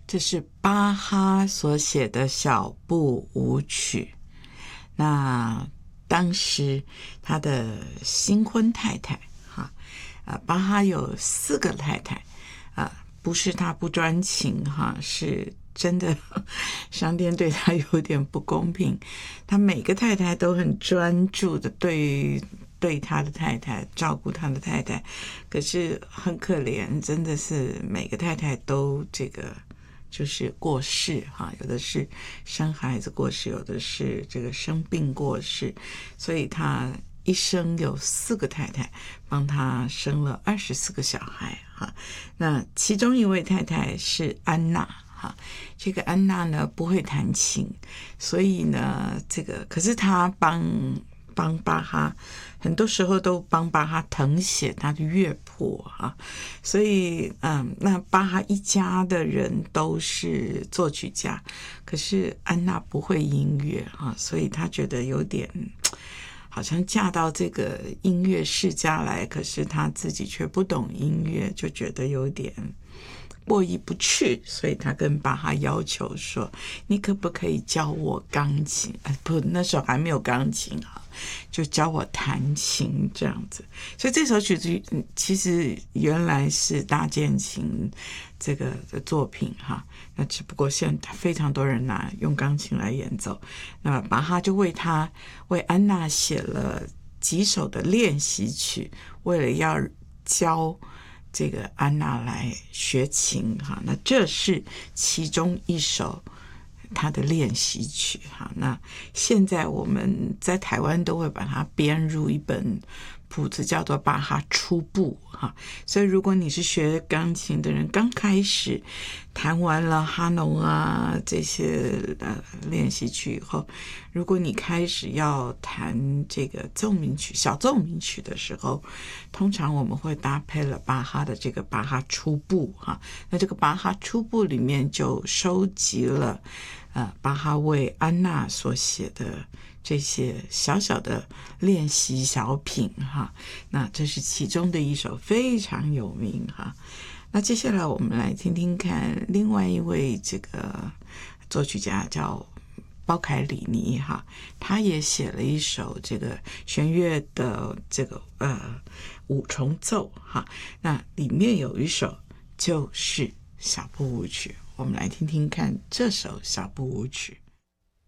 这是巴哈所写的小步舞曲。那当时他的新婚太太巴哈有4个太太不是他不专情是真的上天对他有点不公平，他每个太太都很专注的对他的太太，照顾他的太太，可是很可怜，真的是每个太太都就是过世有的是生孩子过世，有的是生病过世，所以他一生有4个太太帮他生了24个小孩那其中一位太太是安娜这个安娜呢不会弹琴，所以呢可是她帮巴哈很多时候都帮巴哈誊写他的乐谱所以那巴哈一家的人都是作曲家，可是安娜不会音乐所以他觉得有点好像嫁到这个音乐世家来，可是他自己却不懂音乐，就觉得有点过意不去，所以他跟巴哈要求说，你可不可以教我钢琴不，那时候还没有钢琴就教我弹琴这样子。所以这首曲子其实原来是大键琴的作品那只不过现在非常多人用钢琴来演奏。那么巴哈就为安娜写了几首的练习曲，为了要教安娜来学琴那这是其中一首他的练习曲那现在我们在台湾都会把它编入一本谱子，叫做巴哈初步所以如果你是学钢琴的人，刚开始弹完了哈农这些练习曲以后，如果你开始要弹奏鸣曲小奏鸣曲的时候，通常我们会搭配了巴哈的巴哈初步那这个巴哈初步里面就收集了巴哈为安娜所写的这些小小的练习小品那这是其中的一首非常有名那接下来我们来听听看另外一位作曲家叫包凯里尼他也写了一首弦乐的五重奏那里面有一首就是小步舞曲，我们来听听看这首小步舞曲。